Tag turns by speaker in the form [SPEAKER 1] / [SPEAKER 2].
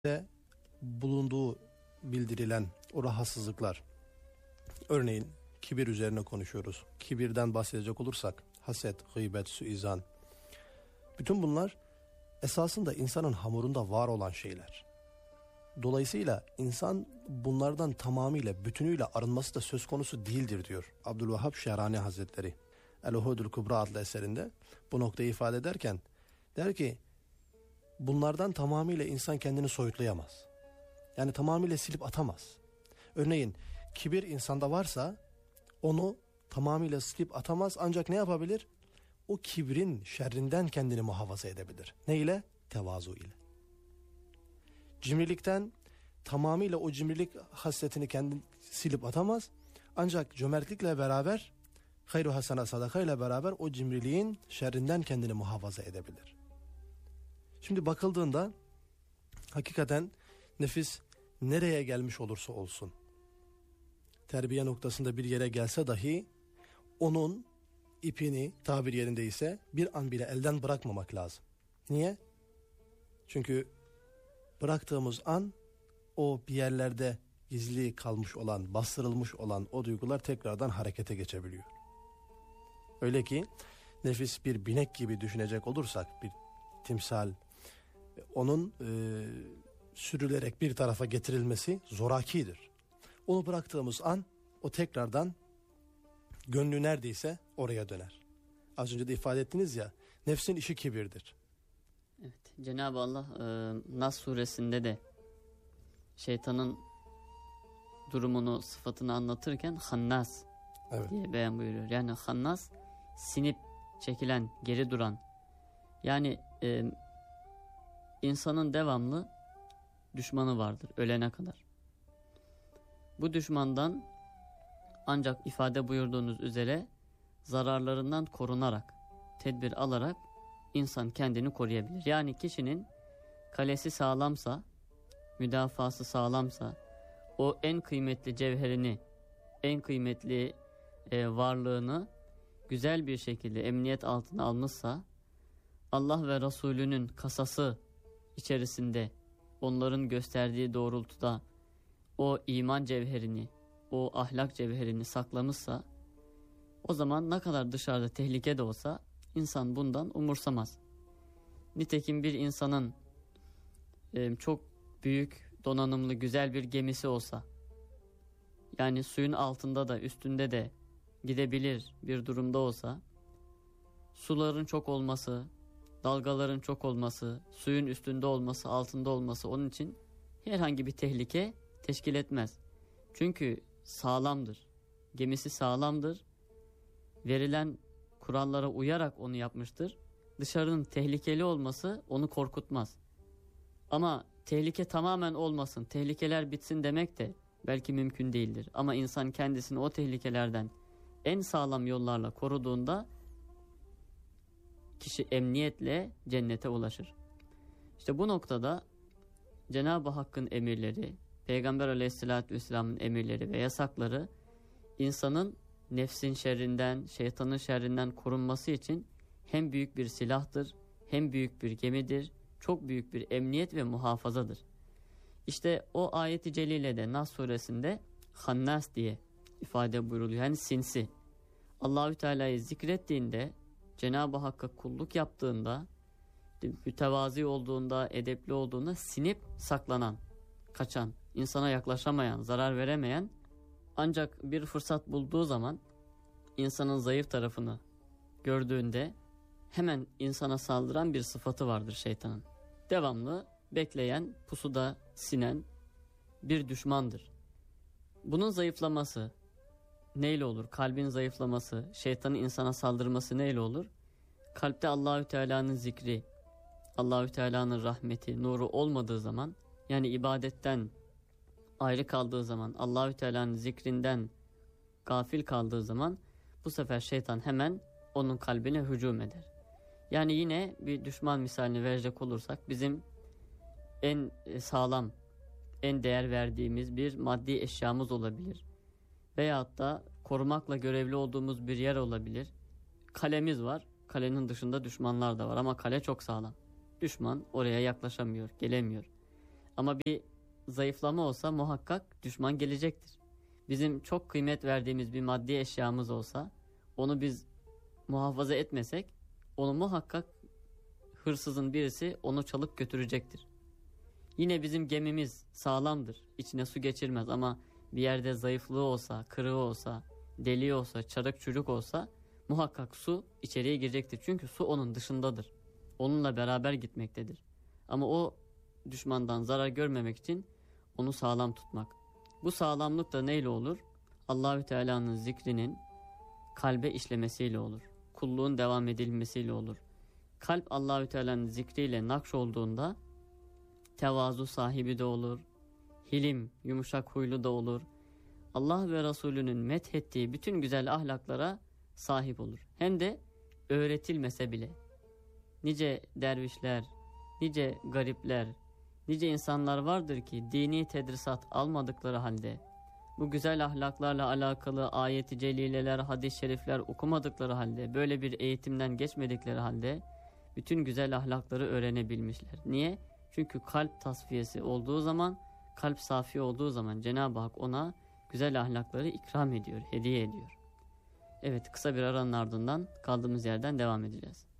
[SPEAKER 1] de bulunduğu bildirilen o rahatsızlıklar, örneğin kibir üzerine konuşuyoruz. Kibirden bahsedecek olursak haset, gıybet, suizan, bütün bunlar esasında insanın hamurunda var olan şeyler. Dolayısıyla insan bunlardan tamamıyla, bütünüyle arınması da söz konusu değildir diyor Abdülvehhab Şehrani Hazretleri. El-Uhudul Kubra adlı eserinde bu noktayı ifade ederken der ki, bunlardan tamamıyla insan kendini soyutlayamaz. Yani tamamıyla silip atamaz. Örneğin kibir insanda varsa onu tamamıyla silip atamaz, ancak ne yapabilir? O kibrin şerrinden kendini muhafaza edebilir. Ne ile? Tevazu ile. Cimrilikten tamamıyla o cimrilik hasletini kendini silip atamaz, ancak cömertlikle beraber, hayru hasana sadaka ile beraber o cimriliğin şerrinden kendini muhafaza edebilir. Şimdi bakıldığında hakikaten nefis nereye gelmiş olursa olsun, terbiye noktasında bir yere gelse dahi onun ipini, tabir yerindeyse, bir an bile elden bırakmamak lazım. Niye? Çünkü bıraktığımız an o bir yerlerde gizli kalmış olan, bastırılmış olan o duygular tekrardan harekete geçebiliyor. Öyle ki nefis bir binek gibi düşünecek olursak, bir timsal, onun sürülerek bir tarafa getirilmesi zorakidir. Onu bıraktığımız an o tekrardan gönlü neredeyse oraya döner. Az önce de ifade ettiniz ya, nefsin işi kibirdir.
[SPEAKER 2] Evet, Cenab-ı Allah Nas suresinde de şeytanın durumunu, sıfatını anlatırken Hannas diye beyan buyuruyor. Yani Hannas, sinip çekilen, geri duran. Yani insanın devamlı düşmanı vardır ölene kadar. Bu düşmandan ancak ifade buyurduğunuz üzere zararlarından korunarak, tedbir alarak insan kendini koruyabilir. Yani kişinin kalesi sağlamsa, müdafası sağlamsa, o en kıymetli cevherini, en kıymetli varlığını güzel bir şekilde emniyet altına almışsa, Allah ve Resulünün kasası içerisinde, onların gösterdiği doğrultuda o iman cevherini, o ahlak cevherini saklamışsa, o zaman ne kadar dışarıda tehlike de olsa insan bundan umursamaz. Nitekim bir insanın çok büyük, donanımlı, güzel bir gemisi olsa, yani suyun altında da üstünde de gidebilir bir durumda olsa, suların çok olması, dalgaların çok olması, suyun üstünde olması, altında olması onun için herhangi bir tehlike teşkil etmez. Çünkü sağlamdır. Gemisi sağlamdır. Verilen kurallara uyarak onu yapmıştır. Dışarının tehlikeli olması onu korkutmaz. Ama tehlike tamamen olmasın, tehlikeler bitsin demek de belki mümkün değildir. Ama insan kendisini o tehlikelerden en sağlam yollarla koruduğunda kişi emniyetle cennete ulaşır. İşte bu noktada Cenab-ı Hakk'ın emirleri, Peygamber Aleyhisselatü Vesselam'ın emirleri ve yasakları insanın nefsin şerrinden, şeytanın şerrinden korunması için hem büyük bir silahtır, hem büyük bir gemidir, çok büyük bir emniyet ve muhafazadır. İşte o ayeti celilede Nas suresinde Hannas diye ifade buyruluyor. Yani sinsi. Allahü Teala'yı zikrettiğinde, Cenab-ı Hakk'a kulluk yaptığında, mütevazi olduğunda, edepli olduğunda sinip saklanan, kaçan, insana yaklaşamayan, zarar veremeyen, ancak bir fırsat bulduğu zaman insanın zayıf tarafını gördüğünde hemen insana saldıran bir sıfatı vardır şeytanın. Devamlı bekleyen, pusuda sinen bir düşmandır. Bunun zayıflaması neyle olur? Kalbin zayıflaması, şeytanın insana saldırması neyle olur? Kalpte Allahü Teala'nın zikri, Allahü Teala'nın rahmeti, nuru olmadığı zaman, yani ibadetten ayrı kaldığı zaman, Allahü Teala'nın zikrinden gafil kaldığı zaman, bu sefer şeytan hemen onun kalbine hücum eder. Yani yine bir düşman misalini verecek olursak, bizim en sağlam, en değer verdiğimiz bir maddi eşyamız olabilir. Veyahut da korumakla görevli olduğumuz bir yer olabilir. Kalemiz var. Kalenin dışında düşmanlar da var ama kale çok sağlam. Düşman oraya yaklaşamıyor, gelemiyor. Ama bir zayıflama olsa muhakkak düşman gelecektir. Bizim çok kıymet verdiğimiz bir maddi eşyamız olsa, onu biz muhafaza etmesek, onu muhakkak hırsızın birisi onu çalıp götürecektir. Yine bizim gemimiz sağlamdır, içine su geçirmez ama bir yerde zayıflığı olsa, kırığı olsa, deliği olsa, çarık çürük olsa muhakkak su içeriye girecektir. Çünkü su onun dışındadır. Onunla beraber gitmektedir. Ama o düşmandan zarar görmemek için onu sağlam tutmak. Bu sağlamlık da neyle olur? Allahü Teala'nın zikrinin kalbe işlemesiyle olur. Kulluğun devam edilmesiyle olur. Kalp Allahü Teala'nın zikriyle nakş olduğunda tevazu sahibi de olur. Hilim, yumuşak huylu da olur. Allah ve Resulünün methettiği bütün güzel ahlaklara sahip olur. Hem de öğretilmese bile. Nice dervişler, nice garipler, nice insanlar vardır ki dini tedrisat almadıkları halde, bu güzel ahlaklarla alakalı ayet-i celileler, hadis-i şerifler okumadıkları halde, böyle bir eğitimden geçmedikleri halde bütün güzel ahlakları öğrenebilmişler. Niye? Çünkü kalp tasfiyesi olduğu zaman, kalp safi olduğu zaman Cenab-ı Hak ona güzel ahlakları ikram ediyor, hediye ediyor. Evet, kısa bir aranın ardından kaldığımız yerden devam edeceğiz.